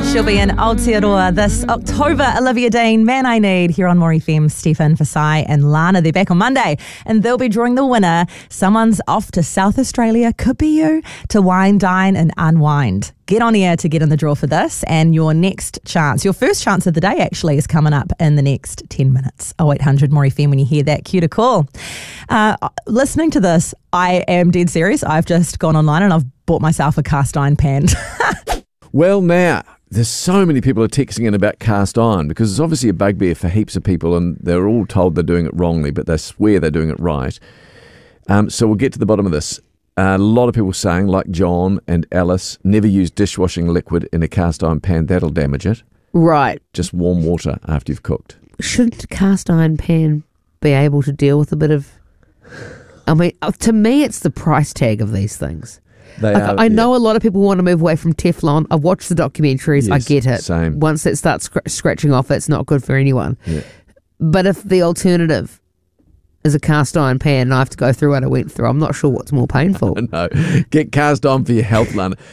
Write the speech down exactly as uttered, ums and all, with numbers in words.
She'll be in Aotearoa this October. Olivia Dean, Man I Need, here on More F M. Stefan, Fasai and Lana. They're back on Monday and they'll be drawing the winner. Someone's off to South Australia, could be you, to wine, dine and unwind. Get on the air to get in the draw for this, and your next chance, your first chance of the day actually, is coming up in the next ten minutes. oh eight hundred More F M when you hear that, cue to call. Uh, listening to this, I am dead serious. I've just gone online and I've bought myself a cast iron pan. Well, now, there's so many people are texting in about cast iron because it's obviously a bugbear for heaps of people and they're all told they're doing it wrongly, but they swear they're doing it right. Um, so we'll get to the bottom of this. Uh, a lot of people saying, like John and Alice, never use dishwashing liquid in a cast iron pan. That'll damage it. Right. Just warm water after you've cooked. Shouldn't a cast iron pan be able to deal with a bit of... I mean, to me, it's the price tag of these things. They like, are, I know yeah. a lot of people want to move away from Teflon. I've watched the documentaries. Yes, I get it. Same. Once it starts scr- scratching off, it's not good for anyone. Yeah. But if the alternative is a cast iron pan and I have to go through what I went through, I'm not sure what's more painful. No, get cast iron for your health, Lana.